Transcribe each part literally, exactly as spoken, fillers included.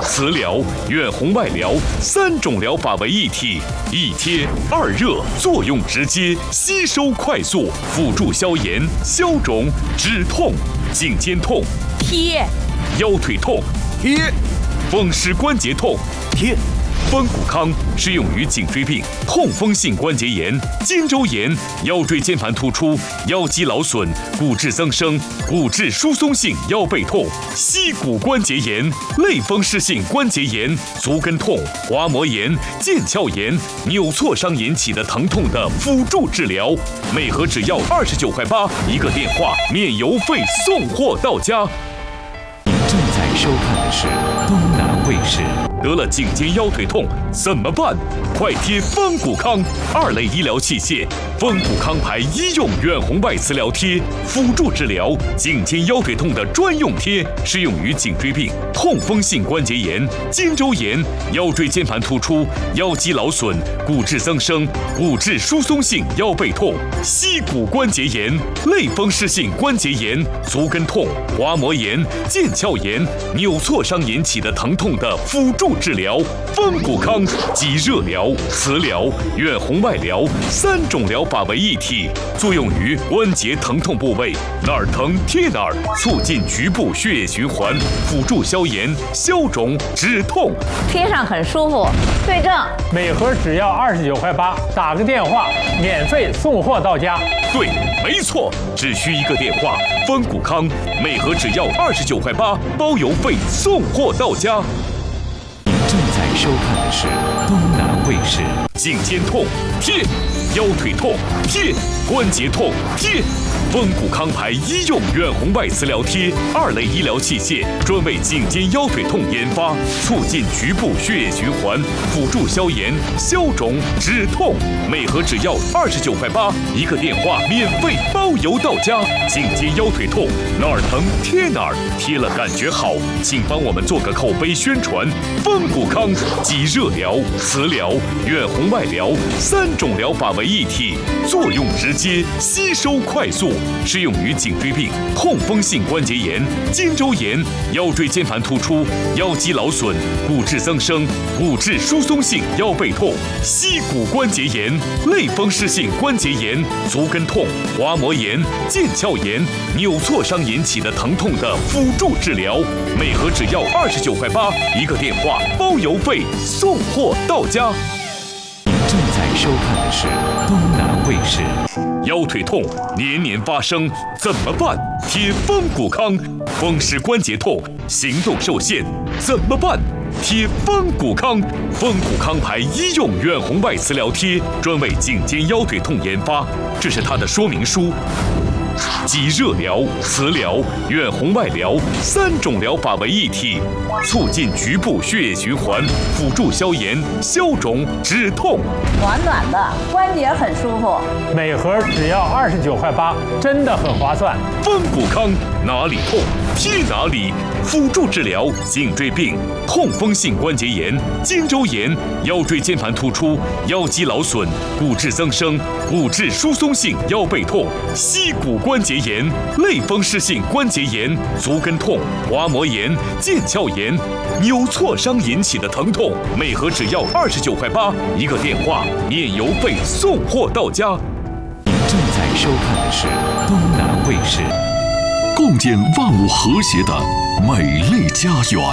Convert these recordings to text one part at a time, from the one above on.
磁疗、远红外疗三种疗法为一体，一贴二热，作用直接，吸收快速，辅助消炎、消肿、止痛、颈肩痛、 贴； 腰腿痛、 贴； 风湿关节痛、 贴。 风骨康适用于颈椎病、痛风性关节炎、肩周炎、腰椎间盘突出、腰肌劳损、骨质增生、骨质疏松性腰背痛、膝骨关节炎、类风湿性关节炎、足跟痛、滑膜炎、腱鞘炎、扭挫伤引起的疼痛的辅助治疗，每盒只要二十九块八，一个电话免邮费送货到家。 你正在收看的是东南卫视。 得了颈肩腰腿痛怎么办？快贴风骨康二类医疗器械，风骨康牌医用远红外磁疗贴，辅助治疗颈肩腰腿痛的专用贴，适用于颈椎病、痛风性关节炎、肩周炎、腰椎间盘突出、腰肌劳损、骨质增生、骨质疏松性腰背痛、膝骨关节炎、类风湿性关节炎、足跟痛、滑膜炎、腱鞘炎、扭挫伤引起的疼痛的辅助治疗，风骨康集热疗、磁疗、远红外疗三种疗法为一体，作用于关节疼痛部位，哪儿疼贴哪儿，促进局部血液循环，辅助消炎、消肿、止痛。 贴上很舒服，对症。 每盒只要二十九块八，打个电话免费送货到家。 对，没错，只需一个电话，风骨康每盒只要二十九块八，包邮费送货到家。 正在收看的是东南卫视。 颈肩痛贴，腰腿痛贴，关节痛贴。风骨康牌医用远红外磁疗贴二类医疗器械，专为颈肩腰腿痛研发，促进局部血液循环，辅助消炎、消肿、止痛。每盒只要二十九块八，一个电话免费包邮到家。颈肩腰腿痛哪儿疼贴哪儿，贴了感觉好，请帮我们做个口碑宣传。风骨康集热疗、磁疗、远红外疗三种疗法为一体，作用直接，吸收快速，适用于颈椎病、痛风性关节炎、肩周炎、腰椎间盘突出、腰肌劳损、骨质增生、骨质疏松性腰背痛、膝骨关节炎、类风湿性关节炎、足跟痛、滑膜炎、腱鞘炎、扭挫伤引起的疼痛的辅助治疗，每盒只要二十九块八，一个电话包邮费送货到家。 正在收看的是东南卫视。 腰腿痛年年发生怎么办？贴风骨康。风湿关节痛行动受限怎么办？贴风骨康。风骨康牌医用远红外磁疗贴，专为颈肩腰腿痛研发，这是它的说明书。集热疗、磁疗、远红外疗三种疗法为一体，促进局部血液循环，辅助消炎、消肿、止痛。 暖暖的，关节很舒服。 每盒只要二十九块八，真的很划算。 风骨康哪里痛贴哪里，辅助治疗颈椎病、痛风性关节炎、肩周炎、腰椎间盘突出、腰肌劳损、骨质增生、骨质疏松性腰背痛、膝骨关节炎、类风湿性关节炎、足跟痛、滑膜炎、腱鞘炎、扭挫伤引起的疼痛，每盒只要二十九块八，一个电话免邮费送货到家。 你正在收看的是东南卫视。 共建万物和谐的美丽家园。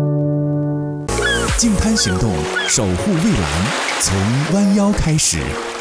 净滩行动，守护蔚蓝，从弯腰开始。